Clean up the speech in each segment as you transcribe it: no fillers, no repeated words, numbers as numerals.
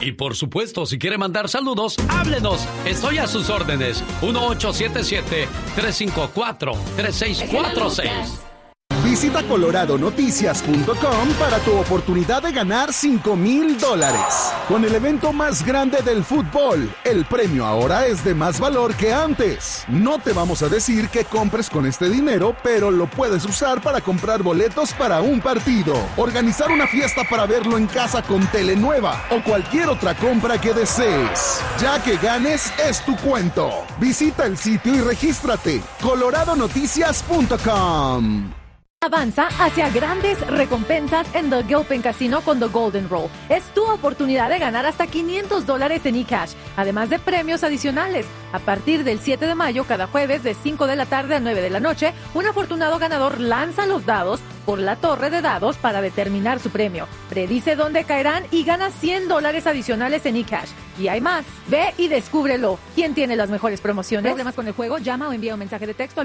Y por supuesto, si quiere mandar saludos, háblenos. Estoy a sus órdenes. 1877-354-3646. Visita coloradonoticias.com para tu oportunidad de ganar $5,000. Con el evento más grande del fútbol, el premio ahora es de más valor que antes. No te vamos a decir que compres con este dinero, pero lo puedes usar para comprar boletos para un partido, organizar una fiesta para verlo en casa con tele nueva o cualquier otra compra que desees. Ya que ganes, es tu cuento. Visita el sitio y regístrate. coloradonoticias.com. Avanza hacia grandes recompensas en The Gilpin Casino con The Golden Roll. Es tu oportunidad de ganar hasta $500 en eCash, además de premios adicionales. A partir del 7 de mayo, cada jueves de 5 de la tarde a 9 de la noche, un afortunado ganador lanza los dados por la torre de dados para determinar su premio. Predice dónde caerán y gana $100 adicionales en eCash. Y hay más. Ve y descúbrelo. ¿Quién tiene las mejores promociones? ¿Problemas con el juego? Llama o envía un mensaje de texto al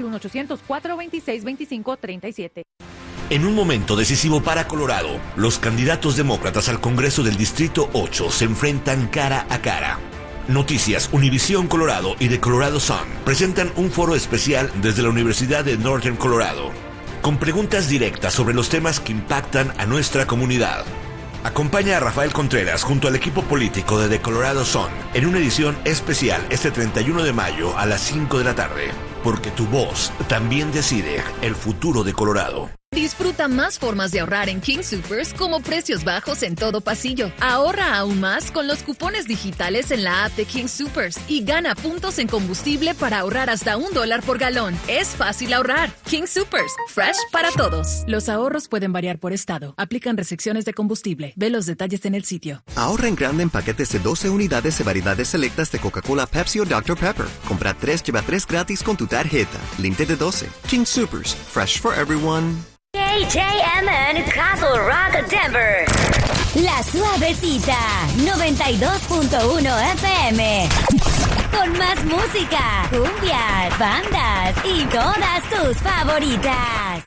1-800-426-2537. En un momento decisivo para Colorado, los candidatos demócratas al Congreso del Distrito 8 se enfrentan cara a cara. Noticias Univisión Colorado y The Colorado Sun presentan un foro especial desde la Universidad de Northern Colorado, con preguntas directas sobre los temas que impactan a nuestra comunidad. Acompaña a Rafael Contreras junto al equipo político de The Colorado Sun en una edición especial este 31 de mayo a las 5 de la tarde, porque tu voz también decide el futuro de Colorado. Disfruta más formas de ahorrar en King Soopers, como precios bajos en todo pasillo. Ahorra aún más con los cupones digitales en la app de King Soopers y gana puntos en combustible para ahorrar hasta $1 por galón. Es fácil ahorrar. King Soopers, fresh para todos. Los ahorros pueden variar por estado. Aplican restricciones de combustible. Ve los detalles en el sitio. Ahorra en grande en paquetes de 12 unidades de variedades selectas de Coca-Cola, Pepsi o Dr. Pepper. Compra 3, lleva 3 gratis con tu tarjeta. Límite de 12. King Soopers, fresh for everyone. KJMN Castle Rock, Denver. La Suavecita, 92.1 FM. Con más música, cumbias, bandas y todas tus favoritas.